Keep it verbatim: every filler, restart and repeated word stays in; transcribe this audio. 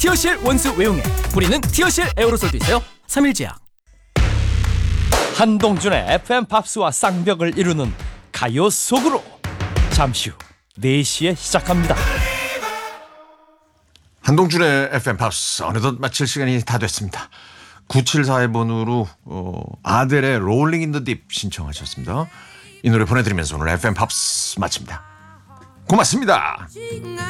티어실 원수 외용에 뿌리는 티어실 에어로솔도 있어요. 삼일제약. 한동준의 에프엠 팝스와 쌍벽을 이루는 가요 속으로 잠시 후 네 시에 시작합니다. 한동준의 에프엠 팝스 어느덧 마칠 시간이 다 됐습니다. 구칠사일 번으로 어, 아델의 롤링 인 더 딥 신청하셨습니다. 이 노래 보내드리면서 오늘 에프엠 팝스 마칩니다. 고맙습니다.